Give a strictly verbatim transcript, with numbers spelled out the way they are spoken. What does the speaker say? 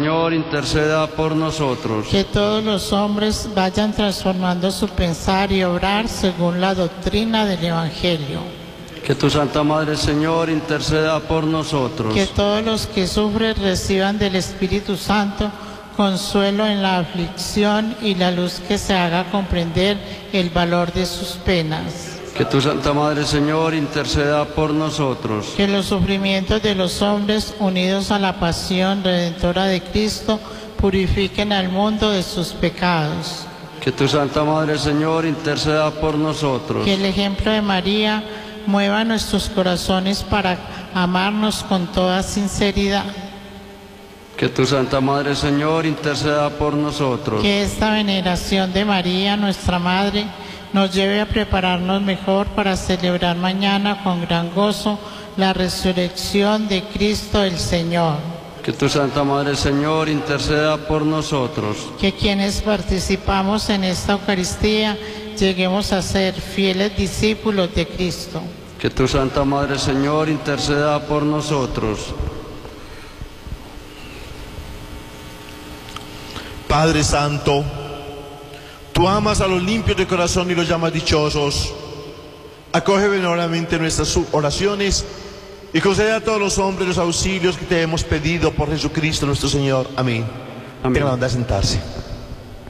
Señor, interceda por nosotros. Que todos los hombres vayan transformando su pensar y obrar según la doctrina del Evangelio. Que tu Santa Madre, Señor, interceda por nosotros. Que todos los que sufren reciban del Espíritu Santo consuelo en la aflicción y la luz que se haga comprender el valor de sus penas. Que tu Santa Madre, Señor, interceda por nosotros. Que los sufrimientos de los hombres unidos a la pasión redentora de Cristo purifiquen al mundo de sus pecados. Que tu Santa Madre, Señor, interceda por nosotros. Que el ejemplo de María mueva nuestros corazones para amarnos con toda sinceridad. Que tu Santa Madre, Señor, interceda por nosotros. Que esta veneración de María, nuestra Madre, nos lleve a prepararnos mejor para celebrar mañana con gran gozo la resurrección de Cristo el Señor. Que tu Santa Madre, Señor, interceda por nosotros. Que quienes participamos en esta Eucaristía lleguemos a ser fieles discípulos de Cristo. Que tu Santa Madre, Señor, interceda por nosotros. Padre Santo, tú amas a los limpios de corazón y los llamas dichosos. Acoge benevolamente nuestras oraciones y concede a todos los hombres los auxilios que te hemos pedido por Jesucristo nuestro Señor. Amén. Amén. Tengan la bondad de sentarse.